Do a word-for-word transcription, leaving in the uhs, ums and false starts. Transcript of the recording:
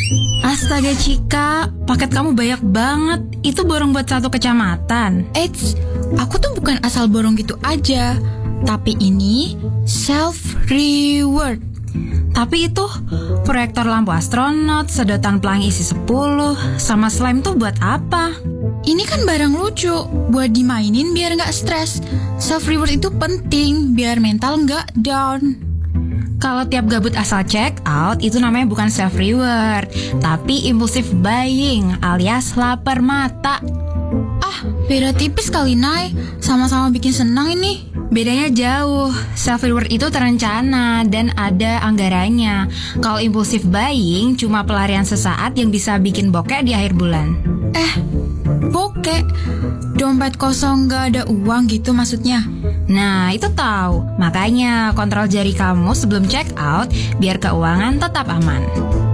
Astaga Cika, paket kamu banyak banget. Itu borong buat satu kecamatan. Eits, aku tuh bukan asal borong gitu aja. Tapi ini self-reward. Tapi itu proyektor lampu astronot, sedotan pelangi isi sepuluh, sama slime tuh buat apa? Ini kan barang lucu, buat dimainin biar gak stres. Self-reward itu penting, biar mental gak down. Kalau tiap gabut asal check out, itu namanya bukan self-reward, tapi impulsive buying alias lapar mata. Ah, beda tipis kali, Nay. Sama-sama bikin senang ini. Bedanya jauh. Self-reward itu terencana dan ada anggarannya. Kalau impulsive buying cuma pelarian sesaat yang bisa bikin bokeh di akhir bulan. Eh, bokeh? Dompet kosong gak ada uang gitu maksudnya? Nah, itu tahu. Makanya kontrol jari kamu sebelum check out biar keuangan tetap aman.